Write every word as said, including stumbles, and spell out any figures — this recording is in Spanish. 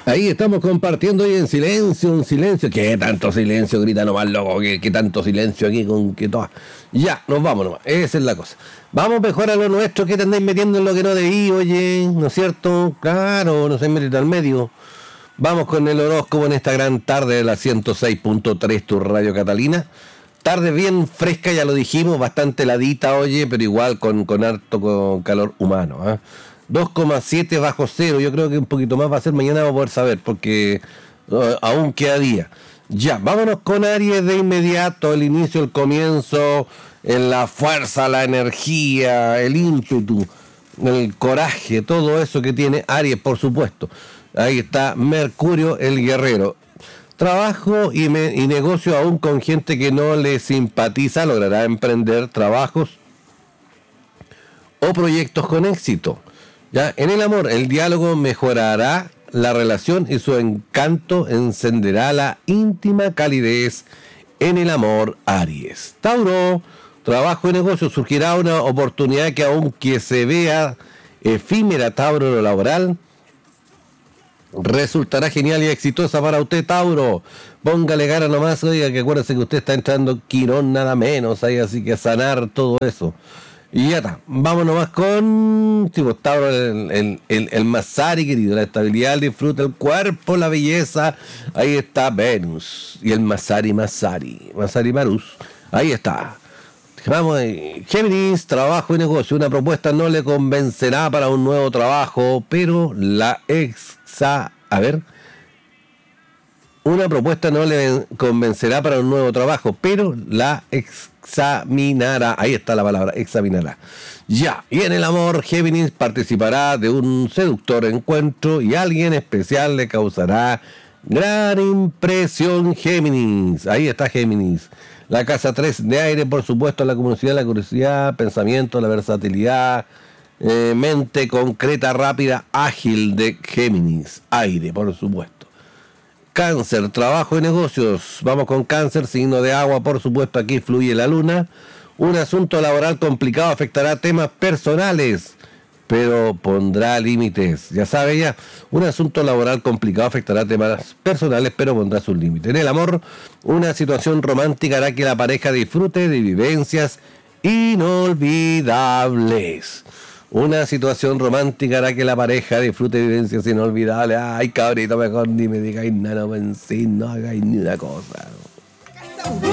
Ahí estamos compartiendo y en silencio, en silencio. ¿Qué tanto silencio? Grita nomás, loco. ¿Qué, qué tanto silencio aquí con que todas? Ya, nos vamos nomás. Esa es la cosa. Vamos mejor a lo nuestro. ¿Qué te andáis metiendo en lo que no debí, oye? ¿No es cierto? Claro, no se mete al medio. Vamos con el horóscopo en esta gran tarde de la ciento seis punto tres, tu radio Catalina. Tarde bien fresca, ya lo dijimos, bastante heladita, oye, pero igual con, con harto con calor humano. ¿eh? dos coma siete bajo cero, yo creo que un poquito más va a ser mañana, vamos a poder saber, porque uh, aún queda día. Ya, vámonos con Aries de inmediato, el inicio, el comienzo, en la fuerza, la energía, el ímpetu, el coraje, todo eso que tiene Aries, por supuesto. Ahí está Mercurio, el guerrero. Trabajo y, me, y negocio aún con gente que no le simpatiza, logrará emprender trabajos o proyectos con éxito. Ya, en el amor, el diálogo mejorará la relación y su encanto encenderá la íntima calidez en el amor, Aries. Tauro, trabajo y negocio, surgirá una oportunidad que aunque se vea efímera, Tauro, lo laboral, resultará genial y exitosa para usted, Tauro. Póngale gana nomás, oiga, que acuérdese que usted está entrando Quirón nada menos, ahí, así que sanar todo eso. Y ya está, vamos nomás con tipo, Tauro, el, el, el, el Masari, querido, la estabilidad, el disfrute, el cuerpo, la belleza. Ahí está Venus y el Masari Masari, Masari Marus. Ahí está. Vamos ahí. Géminis, trabajo y negocio. Una propuesta no le convencerá para un nuevo trabajo, pero la exa... A ver. Una propuesta no le convencerá para un nuevo trabajo, pero la examinará. Ahí está la palabra, examinará. Ya, y en el amor, Géminis participará de un seductor encuentro y alguien especial le causará gran impresión, Géminis. Ahí está Géminis. La casa tres de aire, por supuesto, la curiosidad, la curiosidad, pensamiento, la versatilidad, eh, mente concreta, rápida, ágil de Géminis. Aire, por supuesto. Cáncer, trabajo y negocios. Vamos con Cáncer, signo de agua, por supuesto, aquí fluye la luna. Un asunto laboral complicado afectará temas personales, pero pondrá límites. Ya sabe ya, un asunto laboral complicado afectará temas personales, pero pondrá sus límites. En el amor, una situación romántica hará que la pareja disfrute de vivencias inolvidables. Una situación romántica hará que la pareja disfrute de vivencias inolvidables. Ay, cabrito, mejor ni me digáis nada, no pensé, no hagáis ni una cosa.